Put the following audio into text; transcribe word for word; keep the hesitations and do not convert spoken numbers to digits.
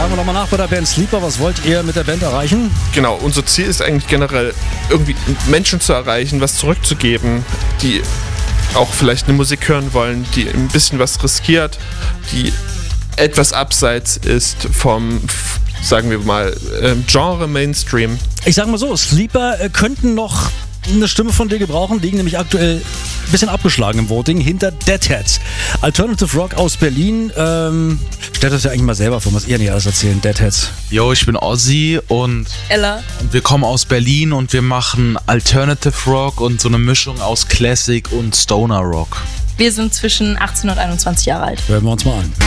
Fragen wir nochmal nach bei der Band Sleeper. Was wollt ihr mit der Band erreichen? Genau, unser Ziel ist eigentlich generell, irgendwie Menschen zu erreichen, was zurückzugeben, die auch vielleicht eine Musik hören wollen, die ein bisschen was riskiert, die etwas abseits ist vom, sagen wir mal, Genre Mainstream. Ich sag mal so, Sleeper äh, könnten noch eine Stimme von dir gebrauchen, liegen nämlich aktuell ein bisschen abgeschlagen im Voting hinter Deadheads. Alternative Rock aus Berlin. Ähm, stellt euch ja eigentlich mal selber vor, was ihr nicht alles erzählen, Deadheads. Yo, ich bin Ozzy und Ella. Und wir kommen aus Berlin und wir machen Alternative Rock und so eine Mischung aus Classic und Stoner Rock. Wir sind zwischen achtzehn und einundzwanzig Jahre alt. Hören wir uns mal an.